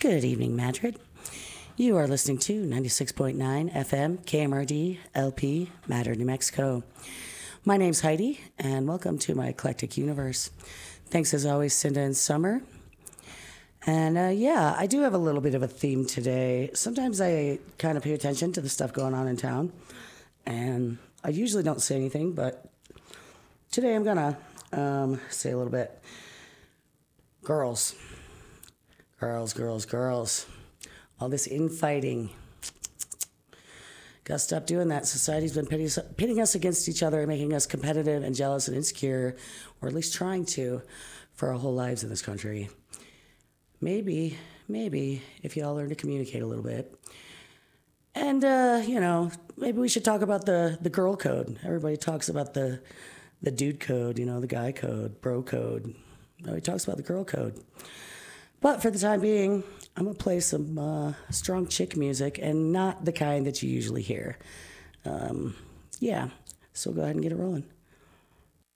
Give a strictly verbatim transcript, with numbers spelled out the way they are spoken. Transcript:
Good evening, Madrid. You are listening to ninety-six point nine F M K M R D L P, Madrid, New Mexico. My name's Heidi, and welcome to my eclectic universe. Thanks as always, Cinda and Summer. And uh, yeah, I do have a little bit of a theme today. Sometimes I kind of pay attention to the stuff going on in town, and I usually don't say anything, but today I'm gonna um, say a little bit. Girls. Girls, girls, girls. All this infighting. Gotta stop doing that. Society's been pitting us, pitting us against each other, making us competitive and jealous and insecure, or at least trying to, for our whole lives in this country. Maybe, maybe, if y'all learn to communicate a little bit. And, uh, you know, maybe we should talk about the, the girl code. Everybody talks about the, the dude code, you know, the guy code, bro code. Nobody talks about the girl code. But for the time being, I'm going to play some uh, strong chick music, and not the kind that you usually hear. Um, yeah, so go ahead and get it rolling.